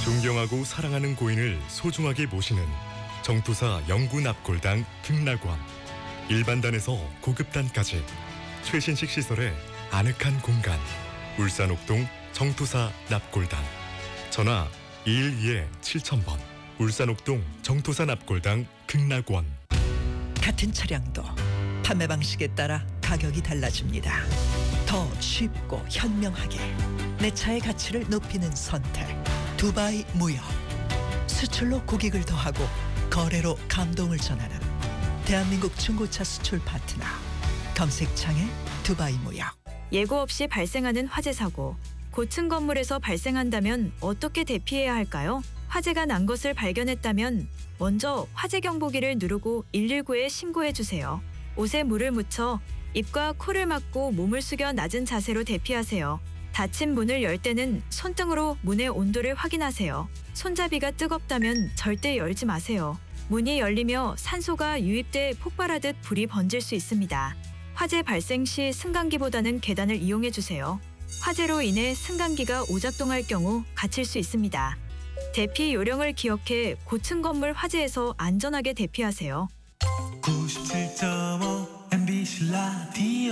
존경하고 사랑하는 고인을 소중하게 모시는 정투사 영구 납골당 극락원. 일반단에서 고급단까지 최신식 시설의 아늑한 공간. 울산 옥동 정투사 납골당. 전화 212-7000번. 울산 옥동 정투사 납골당 극락원. 같은 차량도 판매 방식에 따라 가격이 달라집니다. 더 쉽고 현명하게 내 차의 가치를 높이는 선택. 두바이 무역. 수출로 고객을 더하고 거래로 감동을 전하는 대한민국 중고차 수출 파트너. 검색창에 두바이 무역. 예고 없이 발생하는 화재 사고. 고층 건물에서 발생한다면 어떻게 대피해야 할까요? 화재가 난 것을 발견했다면 먼저 화재 경보기를 누르고 119에 신고해 주세요. 옷에 물을 묻혀 입과 코를 막고 몸을 숙여 낮은 자세로 대피하세요. 닫힌 문을 열 때는 손등으로 문의 온도를 확인하세요. 손잡이가 뜨겁다면 절대 열지 마세요. 문이 열리며 산소가 유입돼 폭발하듯 불이 번질 수 있습니다. 화재 발생 시 승강기보다는 계단을 이용해 주세요. 화재로 인해 승강기가 오작동할 경우 갇힐 수 있습니다. 대피 요령을 기억해 고층 건물 화재에서 안전하게 대피하세요. 97.5 MBC 라디오.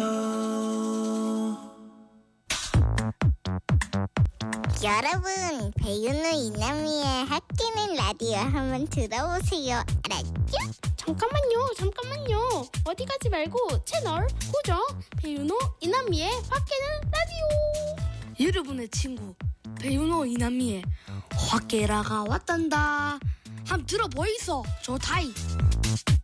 여러분, 배윤우 이남희의 학기는 라디오 한번 들어보세요. 알았죠? 잠깐만요. 어디 가지 말고 채널 고정. 배윤호 이남미의 밖에는 라디오. 여러분의 친구 배윤호 이남미의 확계라가 왔단다. 함 들어보이소. 좋다이.